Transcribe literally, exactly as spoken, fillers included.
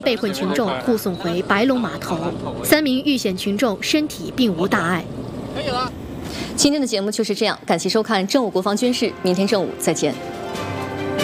被困群众护送回白龙码头，三名遇险群众身体并无大碍。 可以了。今天的节目就是这样，感谢收看《正午国防军事》，明天正午再见。